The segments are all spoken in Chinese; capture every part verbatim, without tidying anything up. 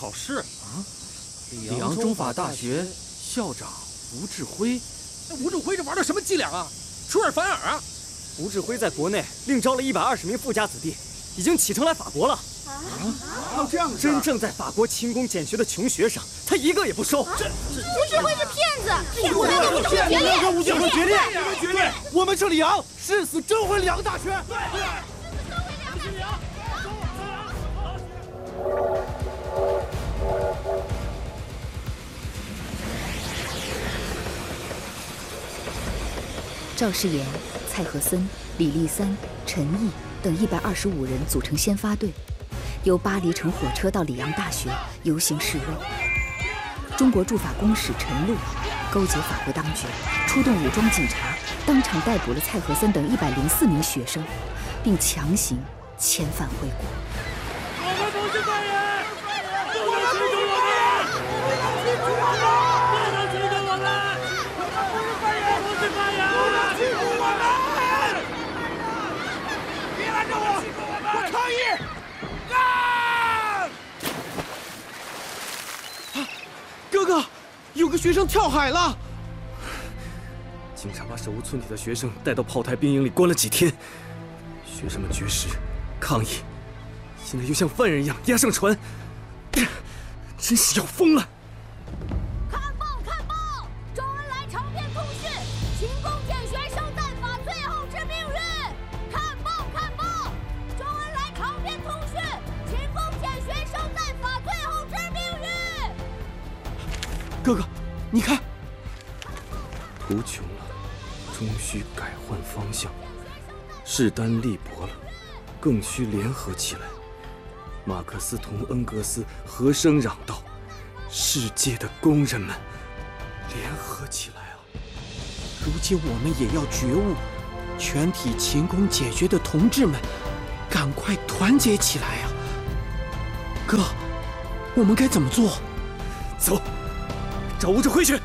考试啊！ 里昂中法大学校长吴志辉。 那吴志辉这玩的什么伎俩啊？出尔反尔啊！ 吴志辉在国内另招了一百二十名富家子弟，已经启程来法国了。 啊？还有这样的？ 真正在法国勤工俭学的穷学生，他一个也不收。 这吴志辉是骗子！骗我们跟吴志辉决裂！ 跟吴志辉决裂！决裂！我们是里昂，誓死争回里昂大学！对对。 赵世炎、蔡和森、李立三、陈毅等一百二十五人组成先发队，由巴黎乘火车到里昂大学游行示威。中国驻法公使陈露勾结法国当局，出动武装警察，当场逮捕了蔡和森等一百零四名学生，并强行遣返回国。 我们不是犯人，不能驱逐我们，不能驱逐我们，不能驱逐我们，我们不是犯人，不是犯人，驱逐我们！别拦着我，我抗议！啊！ 哥哥，有个学生跳海了。 警察把手无寸铁的学生带到炮台兵营里关了几天，学生们绝食抗议。 现在又像犯人一样押上船，真是要疯了！ 看报看报，周恩来长篇通讯，勤工俭学生弹法最后之命运。看报看报，周恩来长篇通讯，勤工俭学生弹法最后之命运。 哥哥，你看， 途穷了，终须改换方向；势单力薄了，更需联合起来。 马克思同恩格斯和声嚷道：“世界的工人们，联合起来啊！ 如今我们也要觉悟，全体勤工俭学的同志们，赶快团结起来啊！哥，我们该怎么做？ 走，找吴志辉去。”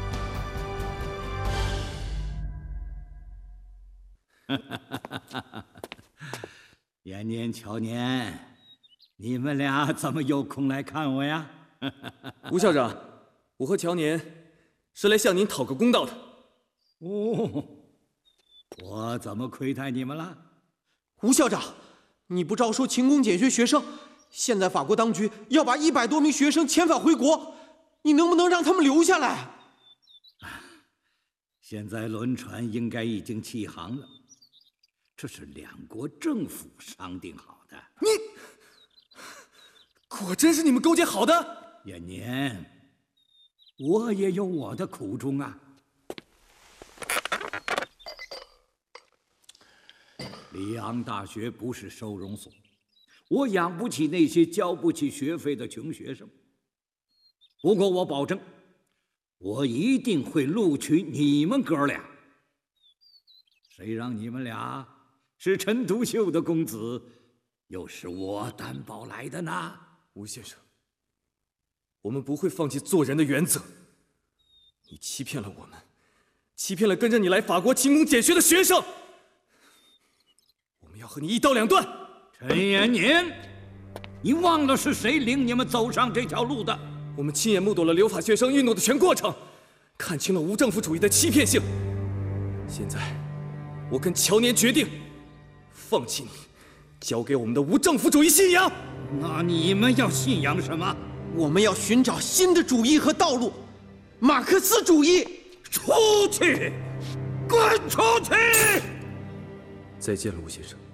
延年、乔年。 你们俩怎么有空来看我呀？ 吴校长，我和乔年是来向您讨个公道的。 哦，我怎么亏待你们了？ 吴校长，你不招收勤工俭学学生，现在法国当局要把一百多名学生遣返回国，你能不能让他们留下来？ 现在轮船应该已经起航了，这是两国政府商定好的。 你。 果真是你们勾结好的， 延年，我也有我的苦衷啊。里昂大学不是收容所，我养不起那些交不起学费的穷学生。不过我保证，我一定会录取你们哥俩。谁让你们俩是陈独秀的公子，又是我担保来的呢？ 吴先生，我们不会放弃做人的原则。你欺骗了我们，欺骗了跟着你来法国勤工俭学的学生，我们要和你一刀两断。 陈延年，你忘了是谁领你们走上这条路的？ 我们亲眼目睹了留法学生运动的全过程，看清了无政府主义的欺骗性。现在，我跟乔年决定，放弃你，交给我们的无政府主义信仰。 那你们要信仰什么？ 我们要寻找新的主义和道路，马克思主义。 出去，滚出去！ 再见了，吴先生。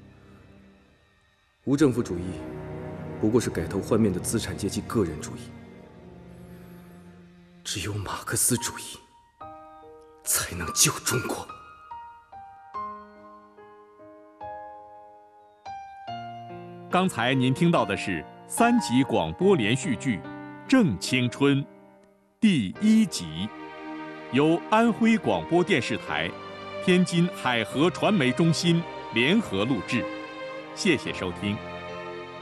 无政府主义不过是改头换面的资产阶级个人主义，只有马克思主义才能救中国。 刚才您听到的是三集广播连续剧《正青春》第一集，由安徽广播电视台、天津海河传媒中心联合录制。谢谢收听。